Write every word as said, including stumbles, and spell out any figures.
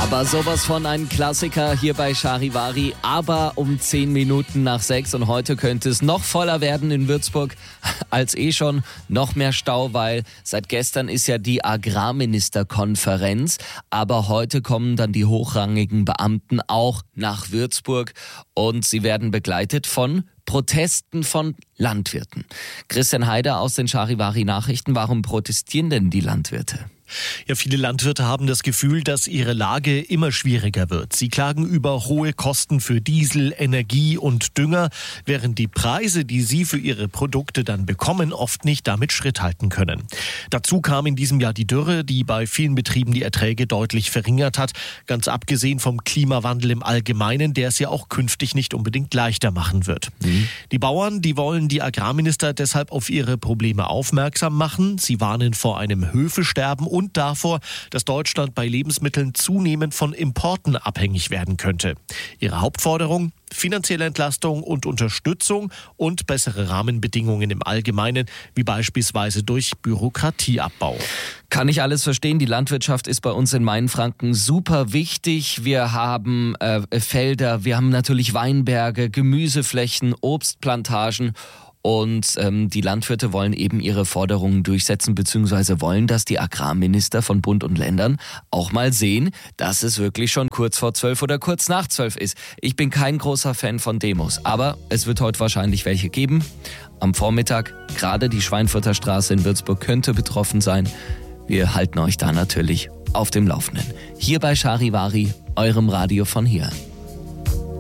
Aber sowas von ein Klassiker hier bei Charivari, aber um zehn Minuten nach sechs und heute könnte es noch voller werden in Würzburg als eh schon, noch mehr Stau, weil seit gestern ist ja die Agrarministerkonferenz, aber heute kommen dann die hochrangigen Beamten auch nach Würzburg und sie werden begleitet von Protesten von Landwirten. Christian Heider aus den Charivari Nachrichten, warum protestieren denn die Landwirte? Ja, viele Landwirte haben das Gefühl, dass ihre Lage immer schwieriger wird. Sie klagen über hohe Kosten für Diesel, Energie und Dünger, während die Preise, die sie für ihre Produkte dann bekommen, oft nicht damit Schritt halten können. Dazu kam in diesem Jahr die Dürre, die bei vielen Betrieben die Erträge deutlich verringert hat, ganz abgesehen vom Klimawandel im Allgemeinen, der es ja auch künftig nicht unbedingt leichter machen wird. Mhm. Die Bauern, die wollen die Agrarminister deshalb auf ihre Probleme aufmerksam machen. Sie warnen vor einem Höfesterben und davor, dass Deutschland bei Lebensmitteln zunehmend von Importen abhängig werden könnte. Ihre Hauptforderung: finanzielle Entlastung und Unterstützung und bessere Rahmenbedingungen im Allgemeinen, wie beispielsweise durch Bürokratieabbau. Kann ich alles verstehen. Die Landwirtschaft ist bei uns in Mainfranken super wichtig. Wir haben äh, Felder, wir haben natürlich Weinberge, Gemüseflächen, Obstplantagen. Und ähm, die Landwirte wollen eben ihre Forderungen durchsetzen, beziehungsweise wollen, dass die Agrarminister von Bund und Ländern auch mal sehen, dass es wirklich schon kurz vor zwölf oder kurz nach zwölf ist. Ich bin kein großer Fan von Demos, aber es wird heute wahrscheinlich welche geben. Am Vormittag, gerade die Schweinfurter Straße in Würzburg könnte betroffen sein. Wir halten euch da natürlich auf dem Laufenden. Hier bei Charivari, eurem Radio von hier.